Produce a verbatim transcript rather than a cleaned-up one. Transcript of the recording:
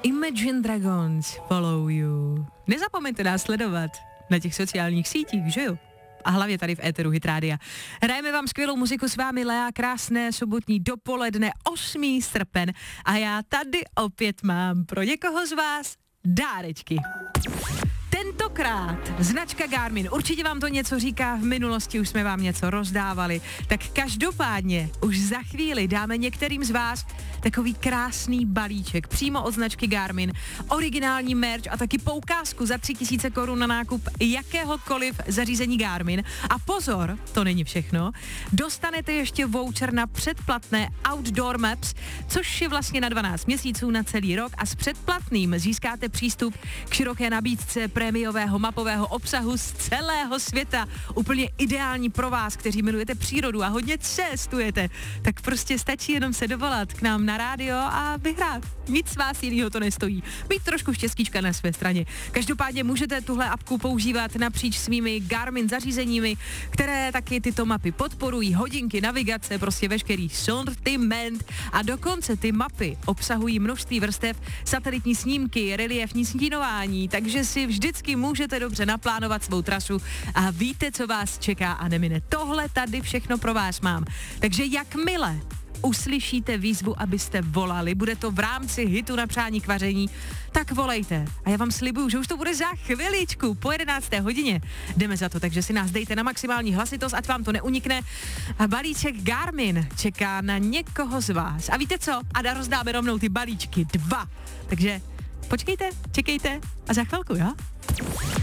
Imagine Dragons, Follow You. Nezapomeňte nás sledovat na těch sociálních sítích, že jo? A hlavně tady v éteru Hit Rádia. Hrajeme vám skvělou muziku, s vámi Lea, krásné sobotní dopoledne, osmý srpen a já tady opět mám pro někoho z vás dárečky. Tentokrát značka Garmin, určitě vám to něco říká, v minulosti už jsme vám něco rozdávali, tak každopádně už za chvíli dáme některým z vás takový krásný balíček přímo od značky Garmin, originální merch a taky poukázku za tři tisíce korun na nákup jakéhokoliv zařízení Garmin. A pozor, to není všechno, dostanete ještě voucher na předplatné Outdoor Maps, což je vlastně na dvanáct měsíců na celý rok a s předplatným získáte přístup k široké nabídce prémiového mapového obsahu z celého světa. Úplně ideální pro vás, kteří milujete přírodu a hodně cestujete. Tak prostě stačí jenom se dovolat k nám na rádio a vyhrát. Nic vás jinýho to nestojí. Mít trošku štěstíčka na své straně. Každopádně můžete tuhle apku používat napříč svými Garmin zařízeními, které taky tyto mapy podporují, hodinky, navigace, prostě veškerý sortiment a dokonce ty mapy obsahují množství vrstev, satelitní snímky, reliefní stínování, takže si vždycky můžete dobře naplánovat svou trasu a víte, co vás čeká a nemine. Tohle tady všechno pro vás mám. Takže jakmile uslyšíte výzvu, abyste volali, bude to v rámci hitu na přání k vaření, tak volejte. A já vám slibuju, že už to bude za chviličku, po jedenácté hodině. Jdeme za to, takže si nás dejte na maximální hlasitost, ať vám to neunikne. A balíček Garmin čeká na někoho z vás. A víte co? A rozdáme rovnou ty balíčky dva. Takže počkejte, čekejte a za chvilku, jo?